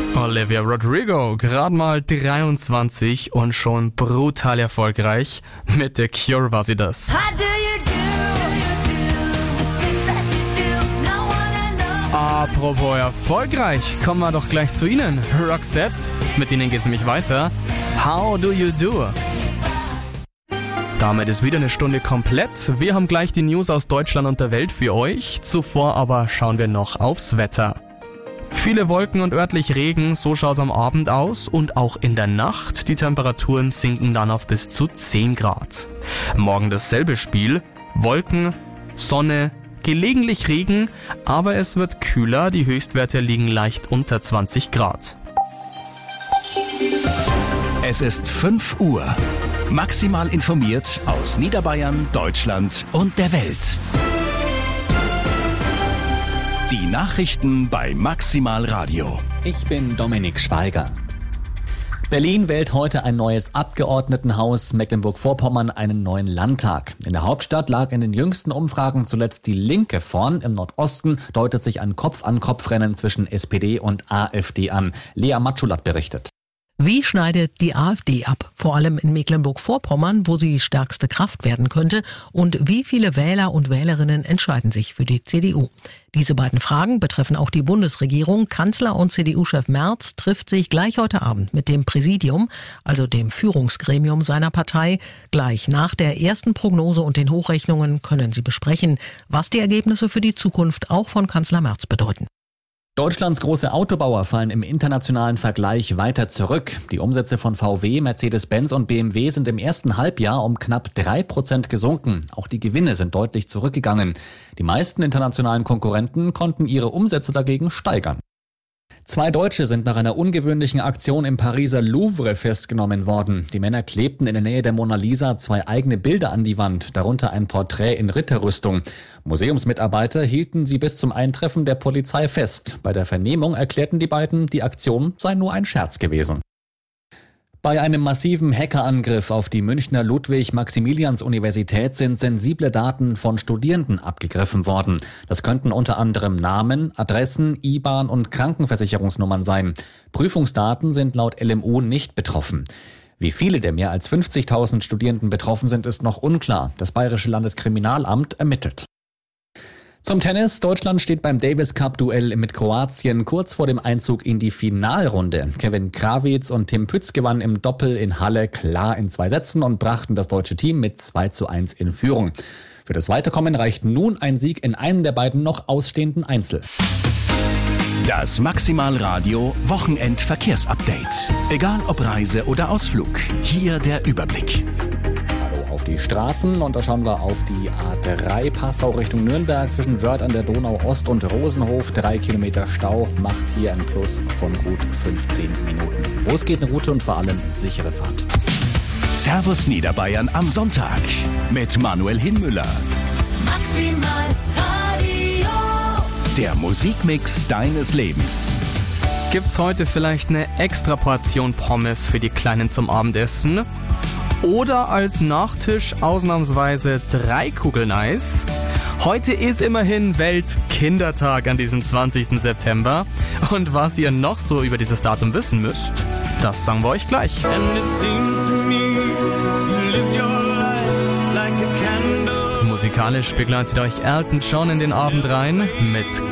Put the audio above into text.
Olivia Rodrigo, gerade mal 23 und schon brutal erfolgreich. Mit The Cure war sie das. Apropos erfolgreich, kommen wir doch gleich zu Ihnen. Roxette, mit Ihnen geht's nämlich weiter. How do you do? Damit ist wieder eine Stunde komplett. Wir haben gleich die News aus Deutschland und der Welt für euch. Zuvor aber schauen wir noch aufs Wetter. Viele Wolken und örtlich Regen, so schaut's am Abend aus und auch in der Nacht. Die Temperaturen sinken dann auf bis zu 10 Grad. Morgen dasselbe Spiel. Wolken, Sonne, gelegentlich Regen, aber es wird kühler. Die Höchstwerte liegen leicht unter 20 Grad. Es ist 5 Uhr. Maximal informiert aus Niederbayern, Deutschland und der Welt. Die Nachrichten bei Maximal Radio. Ich bin Dominik Schweiger. Berlin wählt heute ein neues Abgeordnetenhaus, Mecklenburg-Vorpommern einen neuen Landtag. In der Hauptstadt lag in den jüngsten Umfragen zuletzt die Linke vorn. Im Nordosten deutet sich ein Kopf-an-Kopf-Rennen zwischen SPD und AfD an. Lea Matschulat berichtet. Wie schneidet die AfD ab? Vor allem in Mecklenburg-Vorpommern, wo sie stärkste Kraft werden könnte. Und wie viele Wähler und Wählerinnen entscheiden sich für die CDU? Diese beiden Fragen betreffen auch die Bundesregierung. Kanzler und CDU-Chef Merz trifft sich gleich heute Abend mit dem Präsidium, also dem Führungsgremium seiner Partei. Gleich nach der ersten Prognose und den Hochrechnungen können sie besprechen, was die Ergebnisse für die Zukunft auch von Kanzler Merz bedeuten. Deutschlands große Autobauer fallen im internationalen Vergleich weiter zurück. Die Umsätze von VW, Mercedes-Benz und BMW sind im ersten Halbjahr um knapp 3% gesunken. Auch die Gewinne sind deutlich zurückgegangen. Die meisten internationalen Konkurrenten konnten ihre Umsätze dagegen steigern. 2 Deutsche sind nach einer ungewöhnlichen Aktion im Pariser Louvre festgenommen worden. Die Männer klebten in der Nähe der Mona Lisa 2 eigene Bilder an die Wand, darunter ein Porträt in Ritterrüstung. Museumsmitarbeiter hielten sie bis zum Eintreffen der Polizei fest. Bei der Vernehmung erklärten die beiden, die Aktion sei nur ein Scherz gewesen. Bei einem massiven Hackerangriff auf die Münchner Ludwig-Maximilians-Universität sind sensible Daten von Studierenden abgegriffen worden. Das könnten unter anderem Namen, Adressen, IBAN und Krankenversicherungsnummern sein. Prüfungsdaten sind laut LMU nicht betroffen. Wie viele der mehr als 50.000 Studierenden betroffen sind, ist noch unklar. Das Bayerische Landeskriminalamt ermittelt. Zum Tennis. Deutschland steht beim Davis-Cup-Duell mit Kroatien kurz vor dem Einzug in die Finalrunde. Kevin Krawitz und Tim Pütz gewannen im Doppel in Halle klar in 2 Sätzen und brachten das deutsche Team mit 2:1 in Führung. Für das Weiterkommen reicht nun ein Sieg in einem der beiden noch ausstehenden Einzel. Das Maximal Radio Wochenend-Verkehrsupdate. Egal ob Reise oder Ausflug, hier der Überblick. Auf die Straßen und da schauen wir auf die A3 Passau Richtung Nürnberg zwischen Wörth an der Donau Ost und Rosenhof. 3 Kilometer Stau macht hier ein Plus von gut 15 Minuten. Wo es geht, eine gute und vor allem sichere Fahrt. Servus Niederbayern am Sonntag mit Manuel Hinmüller. Maximal Radio. Der Musikmix deines Lebens. Gibt's heute vielleicht eine extra Portion Pommes für die Kleinen zum Abendessen? Oder als Nachtisch ausnahmsweise 3 Kugeln Eis? Heute ist immerhin Weltkindertag an diesem 20. September. Und was ihr noch so über dieses Datum wissen müsst, das sagen wir euch gleich. Musikalisch begleitet euch Elton John in den Abend rein mit